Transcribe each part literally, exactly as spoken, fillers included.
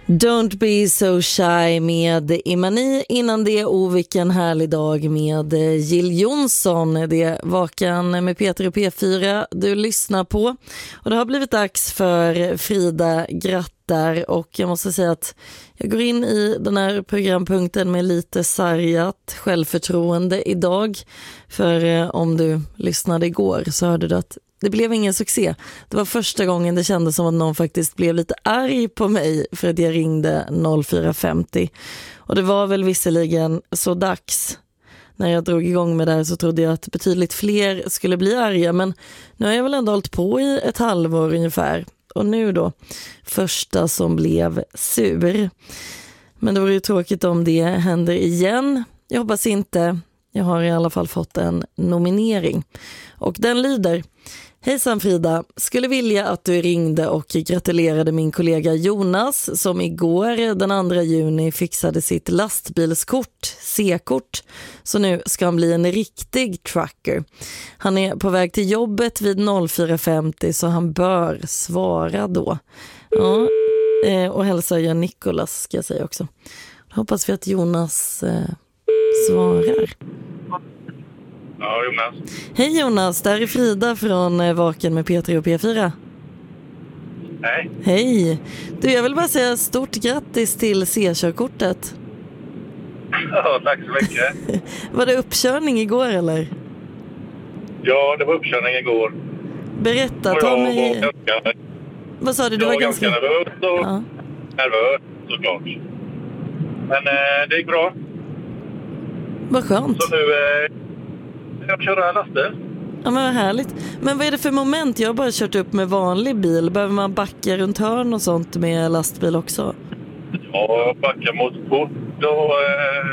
Don't be so shy med Imani. Innan det, oh vilken härlig dag med Jill Johnson. Det är Vakan med Peter och P fyra du lyssnar på. Och det har blivit dags för Frida grattar. Och jag måste säga att jag går in i den här programpunkten med lite sargat självförtroende idag. För eh, om du lyssnade igår så hörde du att det blev ingen succé. Det var första gången det kändes som att någon faktiskt blev lite arg på mig för att jag ringde noll fyra femtio. Och det var väl visserligen så dags. När jag drog igång med det här så trodde jag att betydligt fler skulle bli arga. Men nu har jag väl ändå hållit på i ett halvår ungefär. Och nu då, första som blev sur. Men det vore ju tråkigt om det händer igen. Jag hoppas inte. Jag har i alla fall fått en nominering. Och den lyder: Hejsan Frida, skulle vilja att du ringde och gratulerade min kollega Jonas som igår den andra juni fixade sitt lastbilskort, C-kort. Så nu ska han bli en riktig trucker. Han är på väg till jobbet vid noll fyra femtio så han bör svara då. Ja, och hälsa jag Nicolas ska jag säga också. Hoppas vi att Jonas eh, svarar. Ja, Jonas. Hej Jonas, där är Frida från Vaken med P tre och P fyra. Hej. Hej. Du, jag vill bara säga stort grattis till C-körkortet. Ja, tack så mycket. Var det uppkörning igår eller? Ja, det var uppkörning igår. Berätta, och ta jag mig... Var ganska... Vad sa du? Du jag var, var ganska, ganska nervös och ja. nervös såklart. Men eh, det gick bra. Vad skönt. Så nu... Eh... Jag kör lastbil. Ja, men vad härligt. Men vad är det för moment? Jag har bara kört upp med vanlig bil. Behöver man backa runt hörn och sånt med lastbil också? Ja, backa mot port och eh,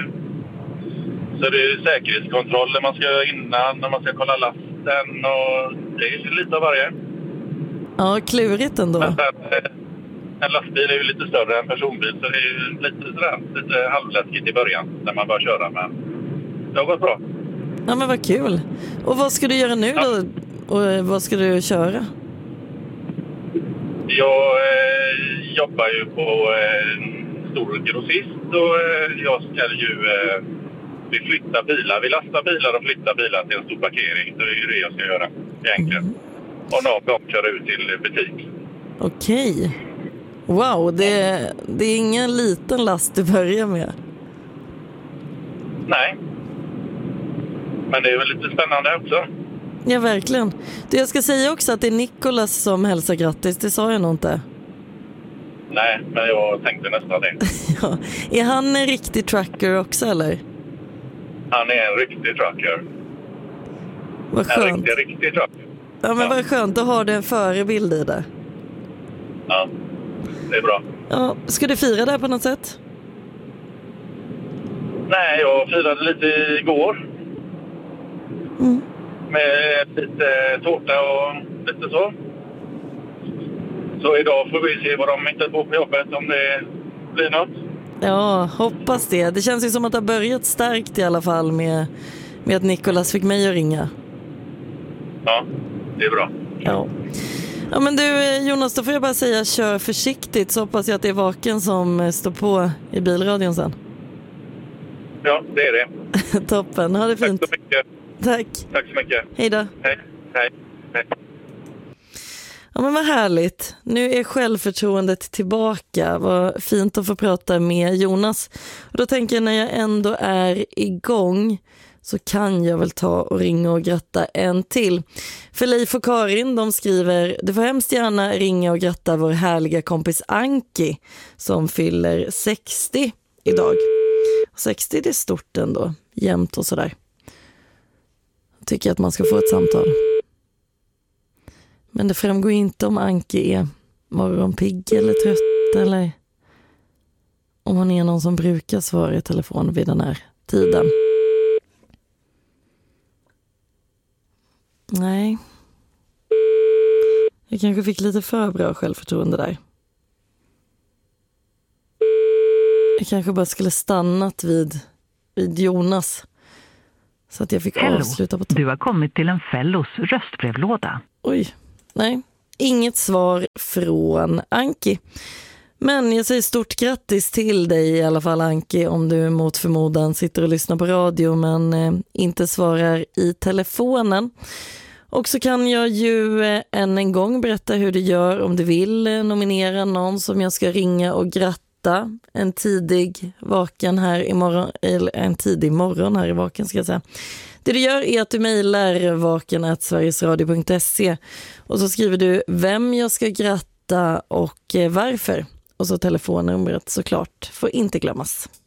så det är säkerhetskontroller man ska göra innan när man ska kolla lasten och det är lite av varje. Ja, klurigt ändå. Men sen, eh, en lastbil är ju lite större än personbil så det är ju lite sådär, lite halvläskigt i början när man börjar köra, men det har gått bra. Ja, men vad kul. Och vad ska du göra nu då? Och vad ska du köra? Jag eh, jobbar ju på eh, en stor grossist och eh, jag ska ju eh, vi flytta bilar. Vi lastar bilar och flyttar bilar till en stor parkering. Så det är ju det jag ska göra egentligen. Mm. Och någon gång köra ut till butik. Okej. Wow, det, det är ingen liten last du börjar med. Nej. Men det är väl lite spännande också. Ja, verkligen. Du, jag ska säga också att det är Nicolas som hälsar grattis. Det sa jag nog inte. Nej, men jag tänkte nästan det. Ja. Är han en riktig trucker också, eller? Han är en riktig trucker. Vad skönt. En riktig, riktig trucker. Ja, men ja. Vad skönt. Då har du en förebild i det. Ja, det är bra. Ja, ska du fira det på något sätt? Nej, jag firade lite igår. Mm. Med lite tårta och lite så. Så idag får vi se vad de hittar på på jobbet, om det blir något. Ja, hoppas det. Det känns ju som att det har börjat starkt i alla fall med, med att Nicolas fick mig att ringa. Ja, det är bra. Ja. Ja, men du Jonas, då får jag bara säga kör försiktigt, så hoppas jag att det är Vaken som står på i bilradion sen. Ja, det är det. Toppen, ha det fint. Tack så mycket. Tack. Tack så mycket. Hej då. Hej. Hej. Hej. Ja, men vad härligt. Nu är självförtroendet tillbaka. Vad fint att få prata med Jonas. Och då tänker jag, när jag ändå är igång så kan jag väl ta och ringa och gratta en till. För Leif och Karin, de skriver: du får hemskt gärna ringa och gratta vår härliga kompis Anki som fyller sextio idag. sextio, det är stort ändå. Jämnt och sådär. Jag tycker att man ska få ett samtal. Men det framgår inte om Anki är morgonpigg eller trött, eller om hon är någon som brukar svara i telefon vid den här tiden. Nej. Jag kanske fick lite för bra självförtroende där. Jag kanske bara skulle stannat vid, vid Jonas. Så att jag fick Hello. avsluta på... Du har kommit till en Fellos röstbrevlåda. Oj, nej. Inget svar från Anki. Men jag säger stort grattis till dig i alla fall, Anki, om du mot förmodan sitter och lyssnar på radio men eh, inte svarar i telefonen. Och så kan jag ju eh, än en gång berätta hur du gör om du vill eh, nominera någon som jag ska ringa och gratta en tidig vaken här imorgon, eller en tidig morgon här i vaken ska jag säga. Det du gör är att du mejlar vaken at sverigesradio punkt se och så skriver du vem jag ska gratta och varför. Och så telefonnumret såklart får inte glömmas.